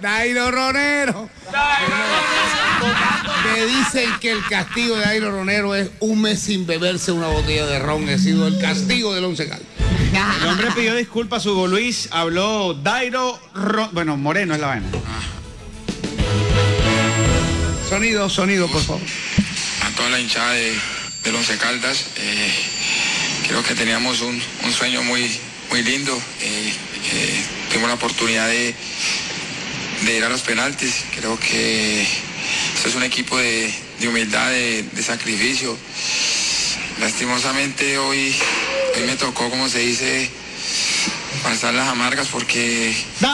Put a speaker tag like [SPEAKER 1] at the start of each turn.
[SPEAKER 1] Dairo Ronero. Me dicen que el castigo de Dairo Ronero es un mes sin beberse una botella de ron. Ha sido el castigo del Once Caldas.
[SPEAKER 2] El hombre pidió disculpas a Hugo Luis, habló bueno, Moreno es la vaina.
[SPEAKER 1] Sonido, por favor.
[SPEAKER 3] A toda la hinchada del Once Caldas, creo que teníamos un sueño muy lindo. Tuvimos la oportunidad de ir a los penaltis. Creo que esto es un equipo de humildad, de sacrificio. Lastimosamente hoy me tocó, como se dice, pasar las amargas porque